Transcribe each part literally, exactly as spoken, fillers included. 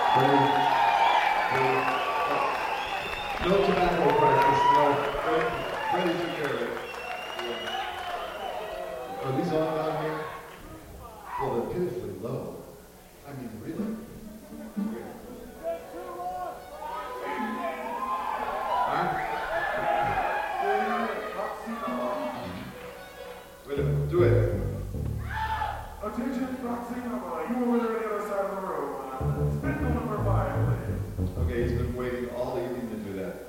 No tobacco practice, no. Freddie took care of it. Yeah. Are these on down here? Well, they're pitifully low. I mean, really? Huh? Wait a minute, do it. Attention, boxing number. You over there on the other side of the room. Spin the number five, please. Okay, he's been waiting all evening to do that.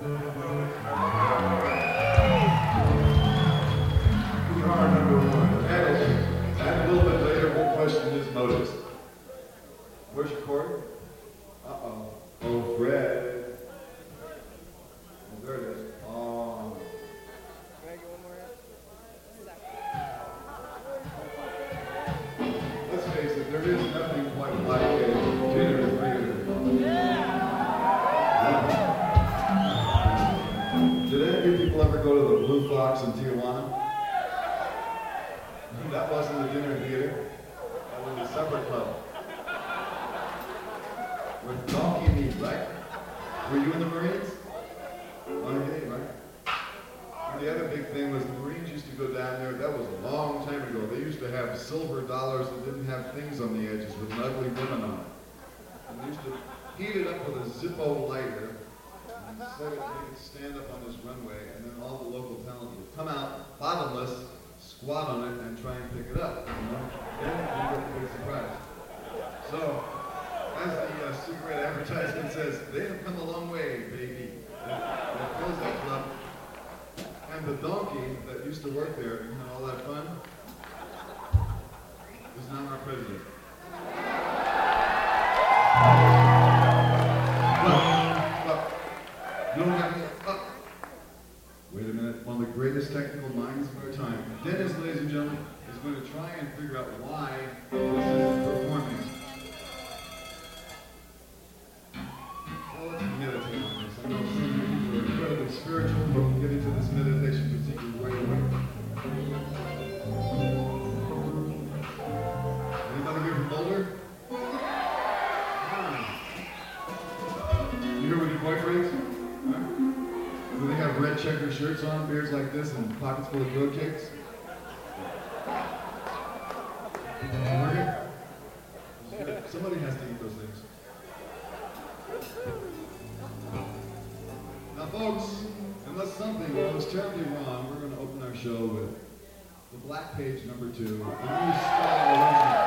Car number one. And, and a little bit later, we'll question his motives. Where's your cord? Uh-oh. Oh, Fred. Oh, there it is. Oh. Let's face it, there is nothing quite like a dinner at theater. Did any of you people ever go to the Blue Fox in Tijuana? That wasn't the dinner theater. That was a supper club. With donkey meat, right? Were you in the Marines? Oh, you did, right? And the other big thing was the Marines used to go down there. That was a long time ago. They used to have silver dollars that didn't have things on the edges with ugly women on it. And they used to heat it up with a Zippo lighter and set it, make it stand up on this runway, and then all the local talent would come out bottomless, squat on it, and try and pick it up. You know? Then you get a big surprise. So, as the uh, cigarette advertisement says, they have come a long way, baby. They, they closed that club. And the donkey that used to work there, you know, all that fun, is now our president. Look, look, you don't have to, look. Wait a minute, one of the greatest technical minds of our time. Dennis, ladies and gentlemen, is going to try and figure out why this isn't performing. Well, let's meditate on this. I know some of you people are incredibly spiritual, but we'll get into this meditation procedure right away. Anybody here from Boulder? Ah. You here with your boyfriends? Huh? Do they have red checker shirts on, beards like this, and pockets full of road cakes? Somebody has to eat those things. Now, folks, unless something goes terribly wrong, we're going to open our show with the Black Page number two, the new style arrangement.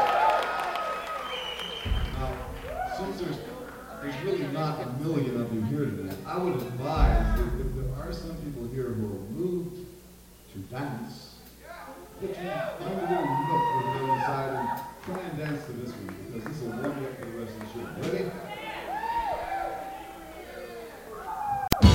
Now, since there's There's really not a million of you here today. I would advise that if there are some people here who are